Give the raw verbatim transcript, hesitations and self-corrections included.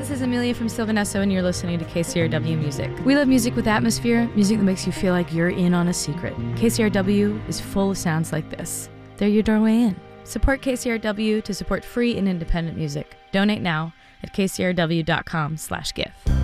This is Amelia from Sylvanesso, and you're listening to K C R W Music. We love music with atmosphere, music that makes you feel like you're in on a secret. K C R W is full of sounds like this. They're your doorway in. Support K C R W to support free and independent music. Donate now at k c r w dot com slash give.